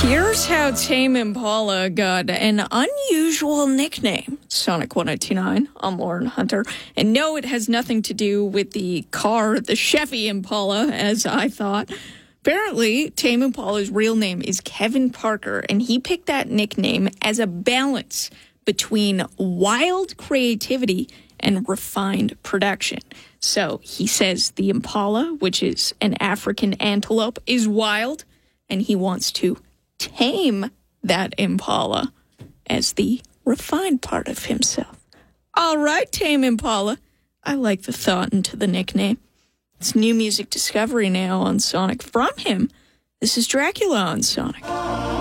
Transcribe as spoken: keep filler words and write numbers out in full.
Here's how Tame Impala got an unusual nickname. Sonic one oh two nine, I'm Lauren Hunter. And no, it has nothing to do with the car, the Chevy Impala, as I thought. Apparently, Tame Impala's real name is Kevin Parker, and he picked that nickname as a balance between wild creativity and refined production. So he says the Impala, which is an African antelope, is wild, and he wants to tame that Impala as the refined part of himself. All right, Tame Impala. I like the thought into the nickname. It's new music discovery now on Sonic from him. This is Dracula on Sonic.